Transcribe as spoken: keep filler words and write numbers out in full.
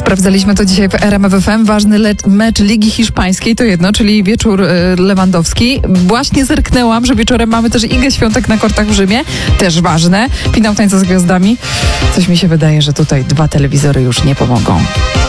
Sprawdzaliśmy to dzisiaj w R M F F M. Ważny le- mecz Ligi Hiszpańskiej to jedno, czyli wieczór y, Lewandowski. Właśnie zerknęłam, że wieczorem mamy też Igę Świątek na kortach w Rzymie. Też ważne. Finał Tańca z Gwiazdami. Coś mi się wydaje, że tutaj dwa telewizory już nie pomogą.